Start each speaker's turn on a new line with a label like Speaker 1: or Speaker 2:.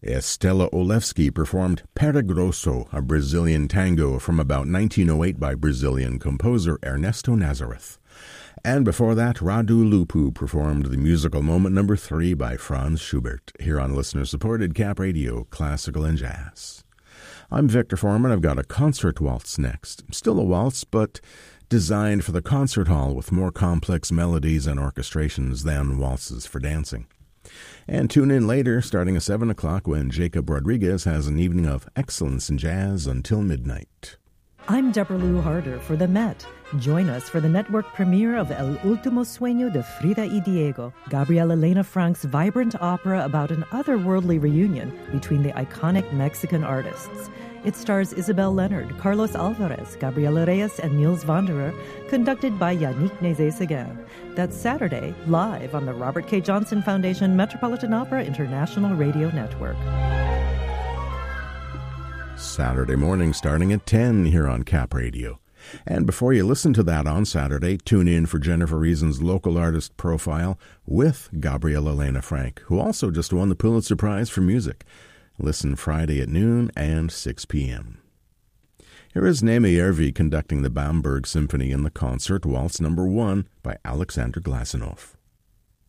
Speaker 1: Estela Olewski performed Peregroso, a Brazilian tango from about 1908 by Brazilian composer Ernesto Nazareth. And before that, Radu Lupu performed the musical moment number 3 by Franz Schubert, here on listener-supported Cap Radio, Classical and Jazz. I'm Victor Foreman. I've got a concert waltz next. Still a waltz, but designed for the concert hall with more complex melodies and orchestrations than waltzes for dancing. And tune in later, starting at 7 o'clock, when Jacob Rodriguez has an evening of excellence in jazz until midnight.
Speaker 2: I'm Deborah Lou Harder for the Met. Join us for the network premiere of El Último Sueño de Frida y Diego, Gabriela Elena Frank's vibrant opera about an otherworldly reunion between the iconic Mexican artists. It stars Isabel Leonard, Carlos Alvarez, Gabriela Reyes, and Niels Wanderer, conducted by Yannick Nézet-Séguin. That's Saturday, live on the Robert K. Johnson Foundation Metropolitan Opera International Radio Network.
Speaker 1: Saturday morning starting at 10 here on Cap Radio. And before you listen to that on Saturday, tune in for Jennifer Reason's local artist profile with Gabriela Elena Frank, who also just won the Pulitzer Prize for Music. Listen Friday at noon and 6 p.m. Here is Naime Järvi conducting the Bamberg Symphony in the concert, Waltz No. 1 by Alexander Glasenov.